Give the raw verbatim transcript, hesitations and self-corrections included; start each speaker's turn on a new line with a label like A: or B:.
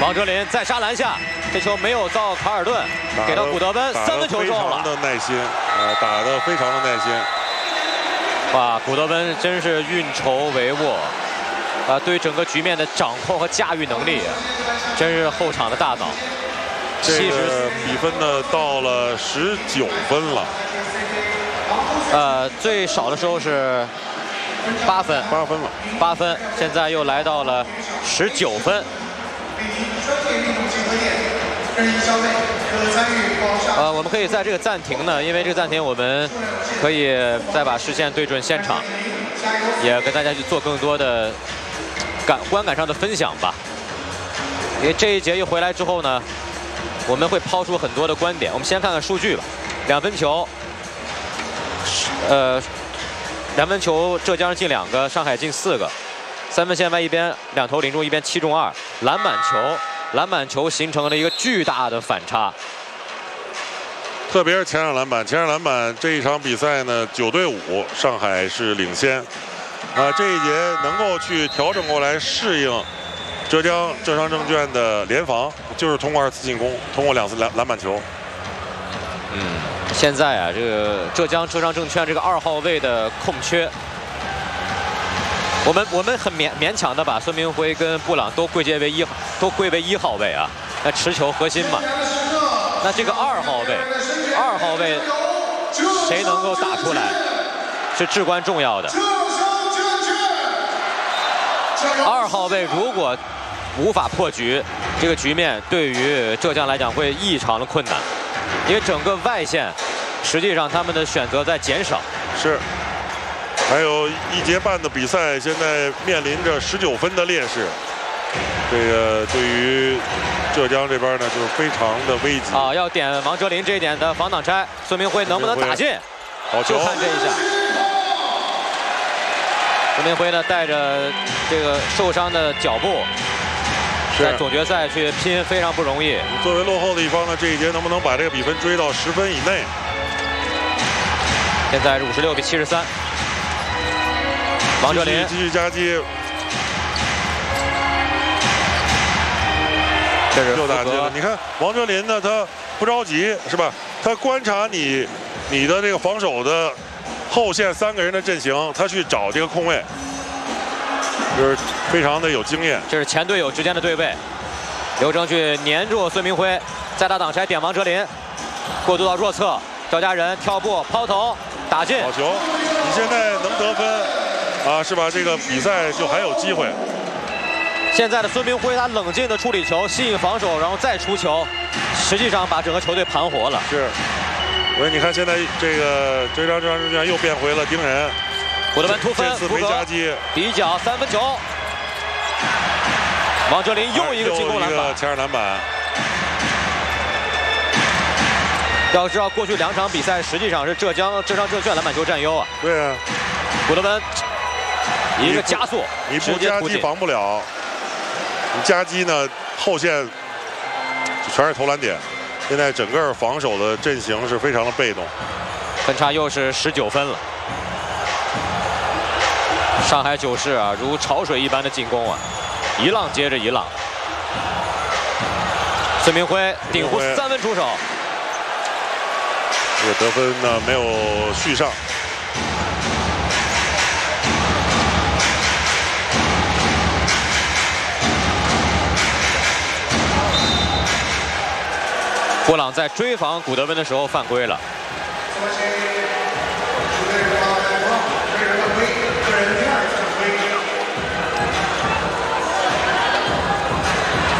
A: 王哲林再杀篮下，这球没有到卡尔顿，给到古德温，三分球中了。
B: 非常的耐心，啊，打得非常的耐心。
A: 哇，古德温真是运筹帷幄，啊，对整个局面的掌控和驾驭能力，真是后场的大脑。
B: 这个比分呢到了十九分了。
A: 呃，最少的时候是八分，
B: 八分了，
A: 八分，现在又来到了十九分。呃，我们可以在这个暂停呢，因为这个暂停我们可以再把视线对准现场，也跟大家去做更多的感观感上的分享吧。因为这一节一回来之后呢，我们会抛出很多的观点。我们先看看数据吧，两分球，呃，两分球浙江进两个，上海进四个。三分线外一边两投零中，一边七中二。篮板球，篮板球形成了一个巨大的反差。
B: 特别是前场篮板，前场篮板这一场比赛呢，九对五，上海是领先。啊，这一节能够去调整过来适应浙江浙商证券的联防，就是通过二次进攻，通过两次篮篮板球。
A: 嗯，现在啊，这个浙江浙商证券这个二号位的空缺。我们我们很勉勉强的把孙明辉跟布朗都归结为一都归为一号位啊，那持球核心嘛。那这个二号位，二号位谁能够打出来，是至关重要的。二号位如果无法破局，这个局面对于浙江来讲会异常的困难，因为整个外线实际上他们的选择在减少。
B: 是。还有一节半的比赛，现在面临着十九分的劣势。这个对于浙江这边呢，就是非常的危急
A: 啊！要点王哲林这一点的防挡拆，孙明辉能不能打进？
B: 好球！
A: 就看这一下。孙明辉呢，带着这个受伤的脚步，在总决赛去拼非常不容易。
B: 作为落后的一方呢，这一节能不能把这个比分追到十分以内？
A: 现在是五十六比七十三。王哲林
B: 继续夹击，
A: 这是
B: 又打击了。你看王哲林呢，他不着急是吧？他观察你你的这个防守的后线三个人的阵型，他去找这个空位，就是非常的有经验。
A: 这是前队友之间的对位，刘铮去黏住孙明辉，再打挡拆点王哲林，过渡到弱侧，赵家人跳步抛投打进。
B: 好球！你现在能得分。啊，是吧？这个比赛就还有机会。
A: 现在的孙明辉，他冷静的处理球，吸引防守，然后再出球，实际上把整个球队盘活了。
B: 是。所以你看，现在这个浙江浙商证券又变回了盯人。
A: 古德温突分，
B: 这次没夹击，
A: 底角三分球。王哲林又一个进攻篮板，
B: 前场篮板。
A: 要知道，过去两场比赛实际上是浙江浙商证券篮板球占优啊。
B: 对啊。
A: 古德温。一个加速，
B: 你不夹击防不了。你夹击呢，后线全是投篮点。现在整个防守的阵型是非常的被动。
A: 分差又是十九分了。上海九世啊，如潮水一般的进攻啊，一浪接着一浪。孙明辉顶弧三分出手。
B: 这个得分呢没有续上。
A: 布朗在追防古德温的时候犯规了，